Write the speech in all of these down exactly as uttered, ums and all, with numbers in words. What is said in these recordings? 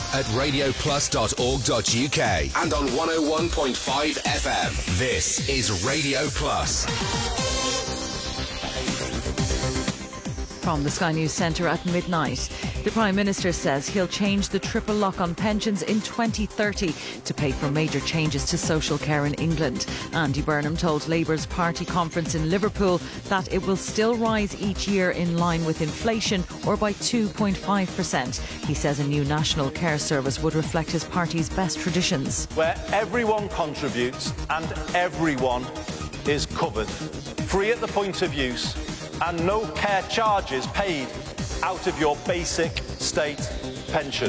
at radio plus dot org dot U K and on one oh one point five F M. This is Radio Plus. From the Sky News Centre at midnight. The Prime Minister says he'll change the triple lock on pensions in twenty thirty to pay for major changes to social care in England. Andy Burnham told Labour's party conference in Liverpool that it will still rise each year in line with inflation or by two point five percent. He says a new national care service would reflect his party's best traditions. Where everyone contributes and everyone is covered. Free at the point of use and no care charges paid out of your basic state pension.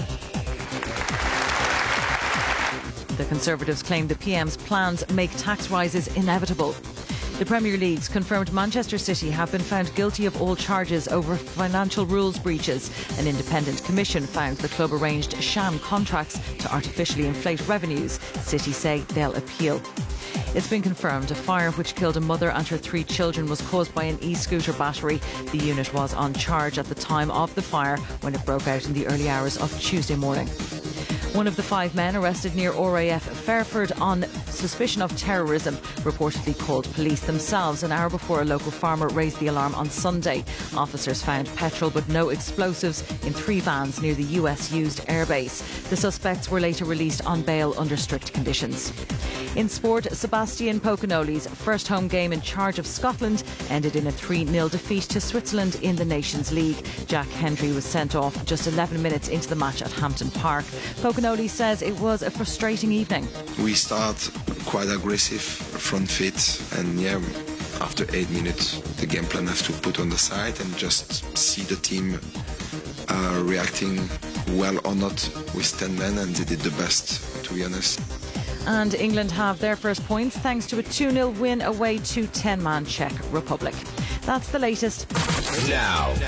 The Conservatives claim the P M's plans make tax rises inevitable. The Premier League's confirmed Manchester City have been found guilty of all charges over financial rules breaches. An independent commission found the club arranged sham contracts to artificially inflate revenues. City say they'll appeal. It's been confirmed a fire which killed a mother and her three children was caused by an e-scooter battery. The unit was on charge at the time of the fire when it broke out in the early hours of Tuesday morning. One of the five men arrested near R A F Fairford on suspicion of terrorism reportedly called police themselves an hour before a local farmer raised the alarm on Sunday. Officers found petrol but no explosives in three vans near the U S-used airbase. The suspects were later released on bail under strict conditions. In sport, Sebastian Poconolo's first home game in charge of Scotland ended in a three nil defeat to Switzerland in the Nations League. Jack Hendry was sent off just eleven minutes into the match at Hampton Park. Poconoli says it was a frustrating evening. We start quite aggressive, front foot, and yeah, after eight minutes the game plan has to put on the side and just see the team uh, reacting well or not with ten men, and they did the best, to be honest. And England have their first points thanks to a two nil win away to ten-man Czech Republic. That's the latest. Now,